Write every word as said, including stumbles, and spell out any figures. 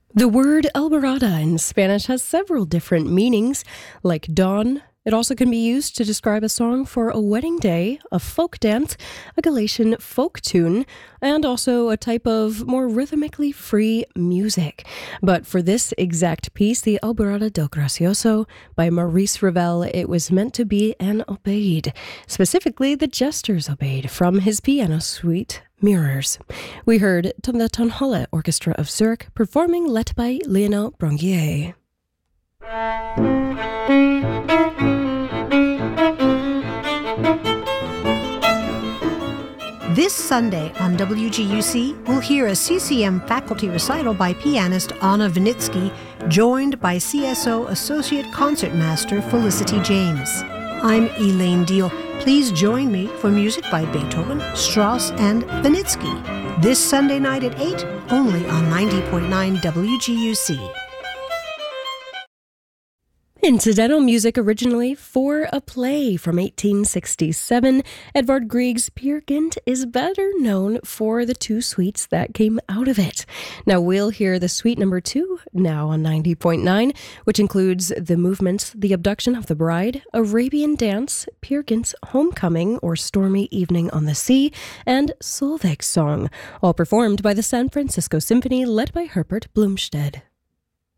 The word alborada in Spanish has several different meanings, like dawn. It also can be used to describe a song for a wedding day, a folk dance, a Galician folk tune, and also a type of more rhythmically free music. But for this exact piece, the Alborada del Gracioso by Maurice Ravel, it was meant to be an obede. Specifically, the Jester's Obede from his piano suite, Mirrors. We heard the Tonhalle Orchestra of Zurich performing led by Lionel Brongier. This Sunday on W G U C, we'll hear a C C M faculty recital by pianist Anna Vinitsky, joined by C S O Associate Concertmaster Felicity James. I'm Elaine Deal. Please join me for music by Beethoven, Strauss, and Vinitsky. This Sunday night at eight, only on ninety point nine W G U C. Incidental music originally for a play from eighteen sixty-seven. Edvard Grieg's Peer Gynt is better known for the two suites that came out of it. Now we'll hear the suite number two, now on ninety point nine, which includes the movements The Abduction of the Bride, Arabian Dance, Peer Gynt's Homecoming or Stormy Evening on the Sea, and Solveig's Song, all performed by the San Francisco Symphony led by Herbert Blumstedt.